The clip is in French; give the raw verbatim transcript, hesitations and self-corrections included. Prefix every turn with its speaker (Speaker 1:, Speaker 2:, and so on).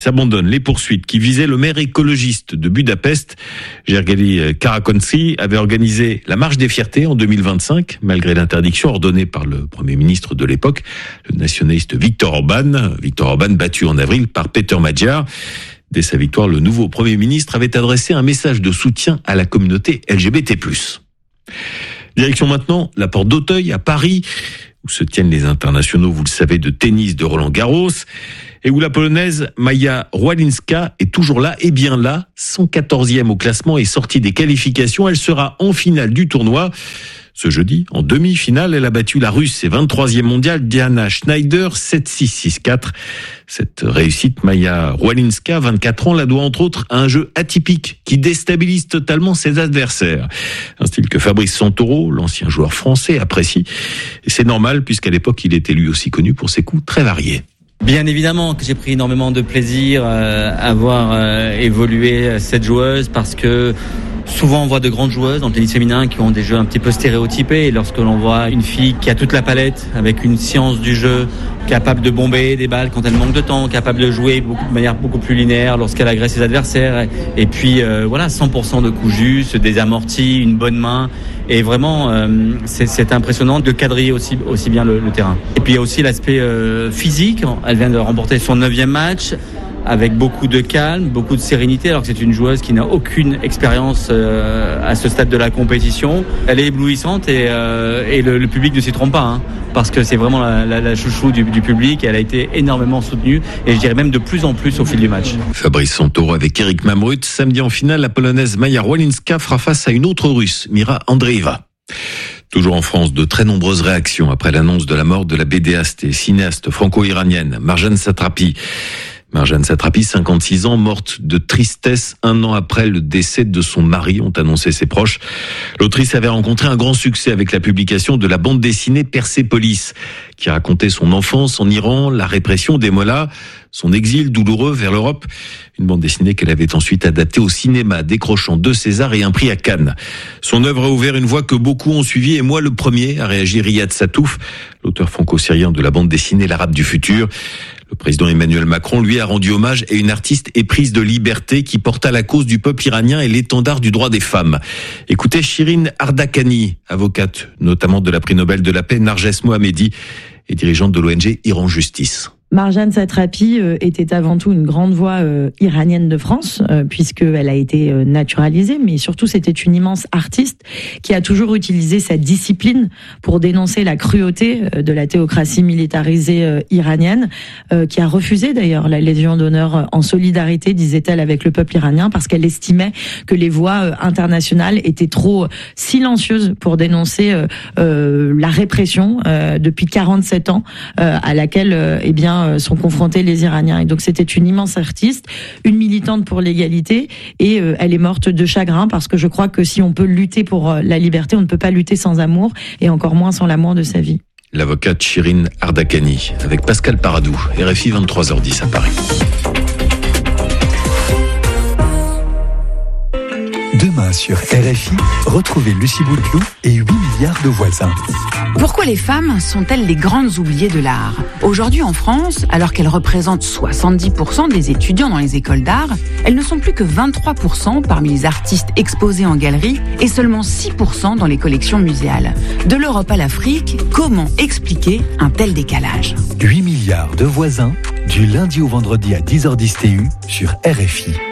Speaker 1: S'abandonne les poursuites qui visaient le maire écologiste de Budapest. Gergely Karakonci avait organisé la marche des fiertés en deux mille vingt-cinq, malgré l'interdiction ordonnée par le Premier ministre de l'époque, le nationaliste Viktor Orban. Viktor Orban battu en avril par Péter Magyar. Dès sa victoire, le nouveau Premier ministre avait adressé un message de soutien à la communauté L G B T plus. Direction maintenant la porte d'Auteuil à Paris, où se tiennent les internationaux, vous le savez, de tennis de Roland-Garros, et où la Polonaise Maja Rwalinska est toujours là, et bien là, cent quatorzième au classement et sortie des qualifications. Elle sera en finale du tournoi. Ce jeudi, en demi-finale, elle a battu la Russe et vingt-troisième mondiale Diana Schneider sept six six quatre. Cette réussite, Maja Rwalinska, vingt-quatre ans, la doit entre autres à un jeu atypique qui déstabilise totalement ses adversaires. Un style que Fabrice Santoro, l'ancien joueur français, apprécie. Et c'est normal puisqu'à l'époque, il était lui aussi connu pour ses coups très variés.
Speaker 2: Bien évidemment que j'ai pris énormément de plaisir euh, à voir euh, évoluer cette joueuse, parce que souvent on voit de grandes joueuses dans le tennis féminin qui ont des jeux un petit peu stéréotypés, et lorsque l'on voit une fille qui a toute la palette, avec une science du jeu, capable de bomber des balles quand elle manque de temps, capable de jouer beaucoup, de manière beaucoup plus linéaire lorsqu'elle agresse ses adversaires, et puis euh, voilà, cent pour cent de coups justes, des amortis, une bonne main, et vraiment euh, c'est, c'est impressionnant de quadriller aussi, aussi bien le, le terrain. Et puis il y a aussi l'aspect euh, physique. Elle vient de remporter son neuvième match avec beaucoup de calme, beaucoup de sérénité, alors que c'est une joueuse qui n'a aucune expérience euh, à ce stade de la compétition. Elle est éblouissante, et, euh, et le, le public ne s'y trompe pas, hein, parce que c'est vraiment la, la, la chouchou du, du public. Elle a été énormément soutenue, et je dirais même de plus en plus au fil du match.
Speaker 1: Fabrice Santoro avec Eric Mamrut. Samedi en finale, la Polonaise Maja Rwalinska fera face à une autre Russe, Mira Andreeva. Toujours en France, de très nombreuses réactions après l'annonce de la mort de la bédéaste et cinéaste franco-iranienne Marjane Satrapi. Marjane Satrapi, cinquante-six ans, morte de tristesse un an après le décès de son mari, ont annoncé ses proches. L'autrice avait rencontré un grand succès avec la publication de la bande dessinée Persépolis, qui racontait son enfance en Iran, la répression des mollahs, son exil douloureux vers l'Europe. Une bande dessinée qu'elle avait ensuite adaptée au cinéma, décrochant deux Césars et un prix à Cannes. Son œuvre a ouvert une voie que beaucoup ont suivie, et moi le premier, a réagi Riyad Satouf, l'auteur franco-syrien de la bande dessinée L'Arabe du futur. Le président Emmanuel Macron, lui, a rendu hommage à une artiste éprise de liberté qui porta la cause du peuple iranien et l'étendard du droit des femmes. Écoutez Shirin Ardakhani, avocate notamment de la prix Nobel de la paix Narges Mohammadi et dirigeante de l'O N G Iran Justice.
Speaker 3: Marjane Satrapi euh, était avant tout une grande voix euh, iranienne de France, euh, puisqu'elle a été euh, naturalisée, mais surtout c'était une immense artiste qui a toujours utilisé sa discipline pour dénoncer la cruauté euh, de la théocratie militarisée euh, iranienne, euh, qui a refusé d'ailleurs la Légion d'honneur en solidarité, disait-elle, avec le peuple iranien, parce qu'elle estimait que les voix euh, internationales étaient trop silencieuses pour dénoncer euh, euh, la répression euh, depuis quarante-sept ans euh, à laquelle euh, eh bien sont confrontés les Iraniens. Et donc c'était une immense artiste, une militante pour l'égalité, et euh, elle est morte de chagrin, parce que je crois que si on peut lutter pour euh, la liberté, on ne peut pas lutter sans amour, et encore moins sans l'amour de sa vie.
Speaker 1: L'avocate Shirin Ardakhani avec Pascal Paradou, R F I vingt-trois heures dix à Paris.
Speaker 4: Demain sur R F I, retrouvez Lucie Bouteloup et huit milliards de voisins.
Speaker 5: Pourquoi les femmes sont-elles les grandes oubliées de l'art ? Aujourd'hui en France, alors qu'elles représentent soixante-dix pour cent des étudiants dans les écoles d'art, elles ne sont plus que vingt-trois pour cent parmi les artistes exposés en galerie et seulement six pour cent dans les collections muséales. De l'Europe à l'Afrique, comment expliquer un tel décalage ?
Speaker 4: huit milliards de voisins, du lundi au vendredi à dix heures dix T U sur R F I.